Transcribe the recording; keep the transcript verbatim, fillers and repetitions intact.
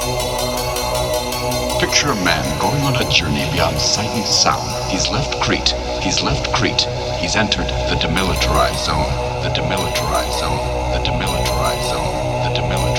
Picture a man going on a journey beyond sight and sound. He's left Crete. He's left Crete. He's entered the demilitarized zone. The demilitarized zone. The demilitarized zone. The demilitarized zone.